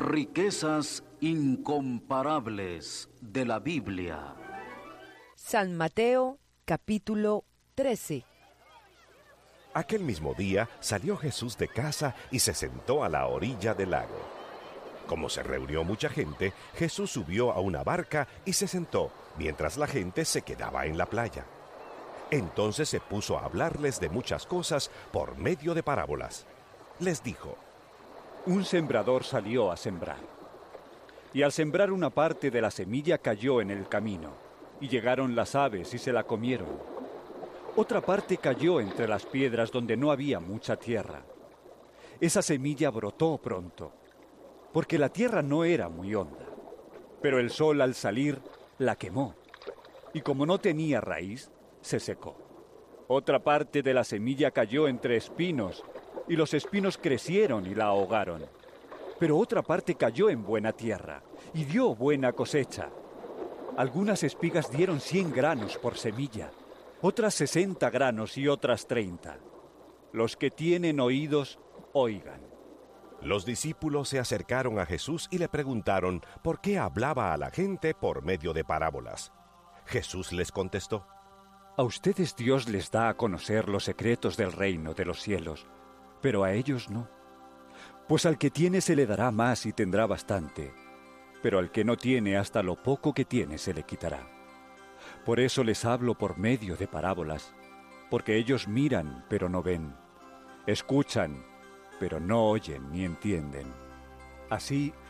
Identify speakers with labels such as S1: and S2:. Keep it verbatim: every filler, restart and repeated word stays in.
S1: Riquezas incomparables de la Biblia.
S2: San Mateo, capítulo trece.
S3: Aquel mismo día salió Jesús de casa y se sentó a la orilla del lago. Como se reunió mucha gente, Jesús subió a una barca y se sentó, mientras la gente se quedaba en la playa. Entonces se puso a hablarles de muchas cosas por medio de parábolas. Les dijo:
S4: Un sembrador salió a sembrar. Y al sembrar una parte de la semilla cayó en el camino, y llegaron las aves y se la comieron. Otra parte cayó entre las piedras donde no había mucha tierra. Esa semilla brotó pronto, porque la tierra no era muy honda. Pero el sol al salir la quemó, y como no tenía raíz, se secó. Otra parte de la semilla cayó entre espinos, y los espinos crecieron y la ahogaron. Pero otra parte cayó en buena tierra, y dio buena cosecha. Algunas espigas dieron cien granos por semilla, otras sesenta granos y otras treinta. Los que tienen oídos, oigan.
S3: Los discípulos se acercaron a Jesús y le preguntaron por qué hablaba a la gente por medio de parábolas. Jesús les contestó:
S4: A ustedes Dios les da a conocer los secretos del reino de los cielos, pero a ellos no. Pues al que tiene se le dará más y tendrá bastante, pero al que no tiene, hasta lo poco que tiene se le quitará. Por eso les hablo por medio de parábolas, porque ellos miran, pero no ven, escuchan, pero no oyen ni entienden. Así